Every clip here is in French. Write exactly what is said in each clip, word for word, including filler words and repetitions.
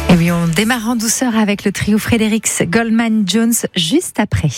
Et oui, on démarre en douceur avec le trio Fredericks Goldman Jones juste après.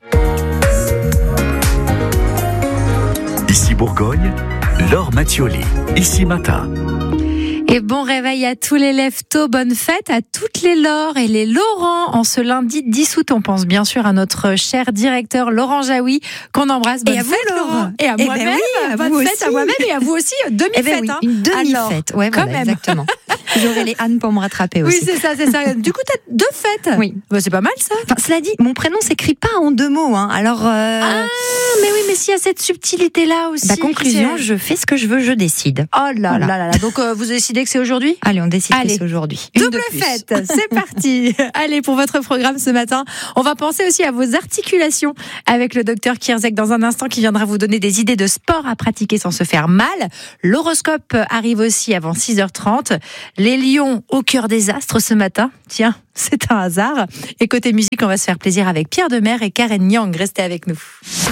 Ici Bourgogne, Laure Mattioli, ici matin. Et bon réveil à tous les lève-tôt, bonne fête à toutes les Laure et les Laurent. En ce lundi dix août, on pense bien sûr à notre cher directeur Laurent Jaoui, qu'on embrasse. Bonne et à vous, fête, Laurent. Et à eh moi-même, ben oui, à bonne vous fête aussi. à moi-même et à vous aussi, demi-fête. Eh ben oui, hein. une demi-fête, ouais, quand voilà, même. exactement. J'aurai les Anne pour me rattraper aussi. Oui, c'est ça, c'est ça. Du coup, t'as deux fêtes. Oui. Bah, c'est pas mal ça. Enfin, cela dit, mon prénom s'écrit pas en deux mots, hein. Alors. Euh... Ah, mais oui, mais s'il y a cette subtilité-là aussi. Bah, conclusion, c'est... je fais ce que je veux, je décide. Oh là Voilà. là là là. Donc, euh, vous décidez que c'est aujourd'hui ? Allez, on décide Allez. que c'est aujourd'hui. Une Double de plus. fête, c'est parti. Allez, pour votre programme ce matin, on va penser aussi à vos articulations avec le docteur Kierzek dans un instant qui viendra vous donner des idées de sport à pratiquer sans se faire mal. L'horoscope arrive aussi avant six heures trente. Les lions au cœur des astres ce matin. Tiens, c'est un hasard. Et côté musique, on va se faire plaisir avec Pierre Demer et Karen Nyang. Restez avec nous.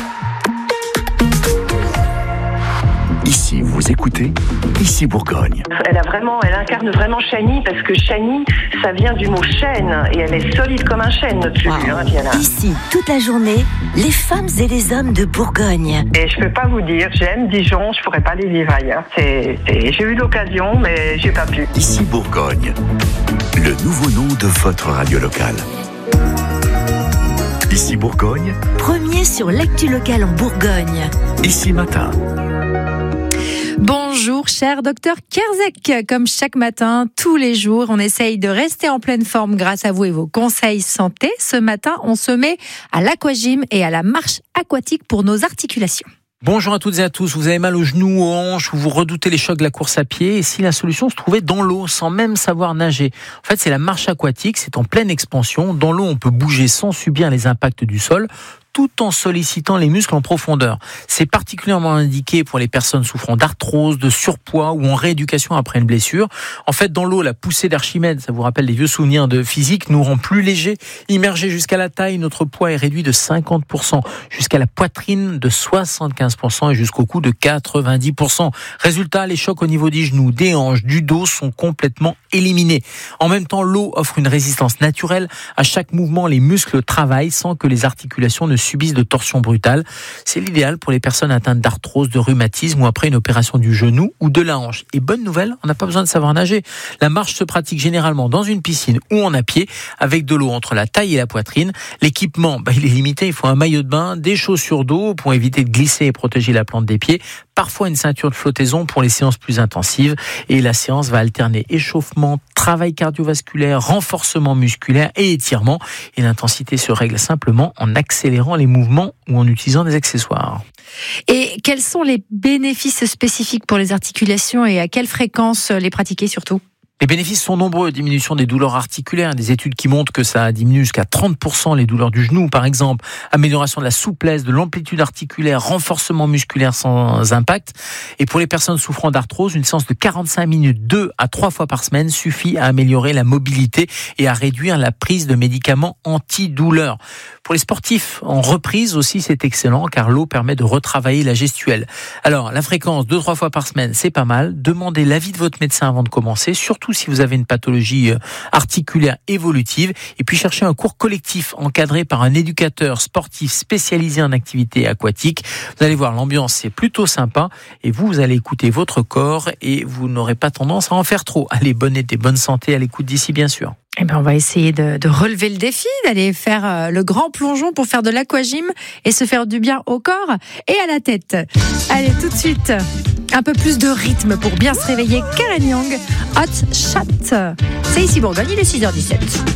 Ici, vous écoutez, ici Bourgogne. Elle a vraiment, elle incarne vraiment Chani parce que Chani, ça vient du mot chêne et elle est solide comme un chêne, notre Fufu, Wow. hein, Diana. Ici, toute la journée, les femmes et les hommes de Bourgogne. Et je peux pas vous dire, j'aime Dijon, je pourrais pas les vivre ailleurs. C'est, c'est- j'ai eu l'occasion, mais j'ai pas pu. Ici Bourgogne, le nouveau nom de votre radio locale. Ici Bourgogne, Premier sur l'actu locale en Bourgogne. ici matin. Bonjour, cher docteur Kierzek. Comme chaque matin, tous les jours, on essaye de rester en pleine forme grâce à vous et vos conseils santé. Ce matin, on se met à l'aquagym et à la marche aquatique pour nos articulations. Bonjour à toutes et à tous. Vous avez mal aux genoux, aux hanches, ou vous redoutez les chocs de la course à pied, et si la solution se trouvait dans l'eau, sans même savoir nager. En fait, c'est la marche aquatique, c'est en pleine expansion. Dans l'eau, on peut bouger sans subir les impacts du sol, tout en sollicitant les muscles en profondeur. C'est particulièrement indiqué pour les personnes souffrant d'arthrose, de surpoids ou en rééducation après une blessure. En fait, dans l'eau, la poussée d'Archimède, ça vous rappelle des vieux souvenirs de physique, nous rend plus légers. Immergés jusqu'à la taille, notre poids est réduit de cinquante pour cent, jusqu'à la poitrine de soixante-quinze pour cent et jusqu'au cou de quatre-vingt-dix pour cent. Résultat, les chocs au niveau des genoux, des hanches, du dos sont complètement éliminés. En même temps, l'eau offre une résistance naturelle. À chaque mouvement, les muscles travaillent sans que les articulations ne subissent de torsion brutale. C'est l'idéal pour les personnes atteintes d'arthrose, de rhumatisme ou après une opération du genou ou de la hanche. Et bonne nouvelle, on n'a pas besoin de savoir nager. La marche se pratique généralement dans une piscine ou en à pied avec de l'eau entre la taille et la poitrine. L'équipement, bah, il est limité. Il faut un maillot de bain, des chaussures d'eau pour éviter de glisser et protéger la plante des pieds. Parfois une ceinture de flottaison pour les séances plus intensives. Et la séance va alterner échauffement, travail cardiovasculaire, renforcement musculaire et étirement. Et l'intensité se règle simplement en accélérant les mouvements ou en utilisant des accessoires. Et quels sont les bénéfices spécifiques pour les articulations et à quelle fréquence les pratiquer surtout ? Les bénéfices sont nombreux. Diminution des douleurs articulaires, des études qui montrent que ça diminue jusqu'à trente pour cent les douleurs du genou, par exemple. Amélioration de la souplesse, de l'amplitude articulaire, renforcement musculaire sans impact. Et pour les personnes souffrant d'arthrose, une séance de quarante-cinq minutes, deux à trois fois par semaine, suffit à améliorer la mobilité et à réduire la prise de médicaments antidouleurs. Pour les sportifs en reprise aussi, c'est excellent car l'eau permet de retravailler la gestuelle. Alors, la fréquence, deux à trois fois par semaine, c'est pas mal. Demandez l'avis de votre médecin avant de commencer, surtout si vous avez une pathologie articulaire évolutive. Et puis, cherchez un cours collectif encadré par un éducateur sportif spécialisé en activité aquatique. Vous allez voir, l'ambiance, c'est plutôt sympa. Et vous, vous allez écouter votre corps et vous n'aurez pas tendance à en faire trop. Allez, bonne été, bonne santé à l'écoute d'ici, bien sûr. Eh ben, on va essayer de, de relever le défi, d'aller faire euh, le grand plongeon pour faire de l'aquagym et se faire du bien au corps et à la tête. Allez, tout de suite, un peu plus de rythme pour bien se réveiller. Karen Nyang, Hot Shot. C'est ici Bourgogne, il est six heures dix-sept.